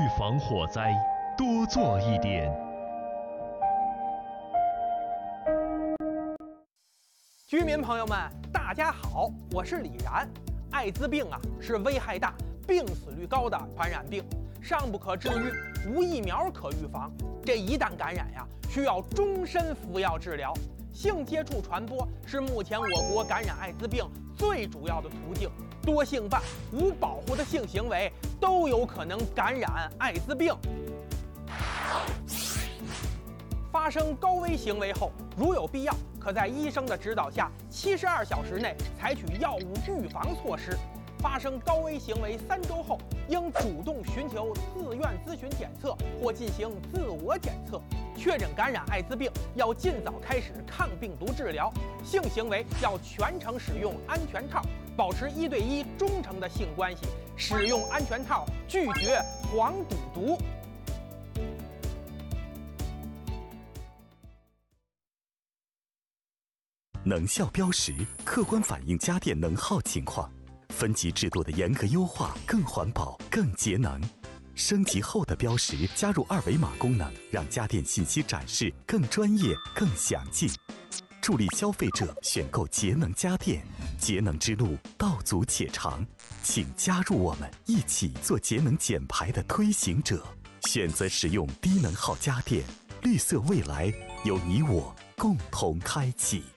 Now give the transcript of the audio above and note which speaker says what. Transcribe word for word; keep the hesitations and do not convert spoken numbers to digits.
Speaker 1: 防火灾多做一点。
Speaker 2: 居民朋友们，大家好，我是李然。艾滋病啊是危害大、病死率高的传染病，尚不可治愈，无疫苗可预防。这一旦感染呀，需要终身服药治疗。性接触传播是目前我国感染艾滋病最主要的途径。多性伴、无保护的性行为都有可能感染艾滋病。发生高危行为后，如有必要，可在医生的指导下，七十二小时内采取药物预防措施。发生高危行为三周后，应主动寻求自愿咨询检测或进行自我检测。确诊感染艾滋病，要尽早开始抗病毒治疗。性行为要全程使用安全套，保持一对一忠诚的性关系，使用安全套，拒绝黄赌毒。
Speaker 3: 能效标识客观反映家电能耗情况，分级制度的严格优化更环保、更节能。升级后的标识加入二维码功能，让家电信息展示更专业、更详尽，助力消费者选购节能家电。节能之路道阻且长，请加入我们，一起做节能减排的推行者。选择使用低能耗家电，绿色未来由你我共同开启。